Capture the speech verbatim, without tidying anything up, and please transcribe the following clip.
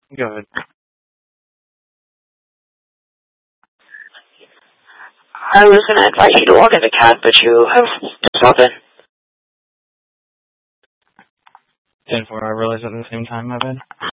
Go ahead. I was going to invite you to log into C A D, but you have logged in. ten four, I realized at the same time, my bad.